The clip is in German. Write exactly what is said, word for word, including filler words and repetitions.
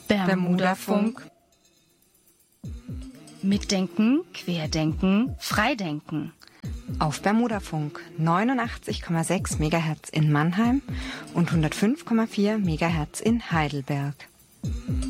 Bermudafunk. Mitdenken, Querdenken, Freidenken. Auf Bermudafunk neunundachtzig Komma sechs Megahertz in Mannheim und hundertfünf Komma vier Megahertz in Heidelberg.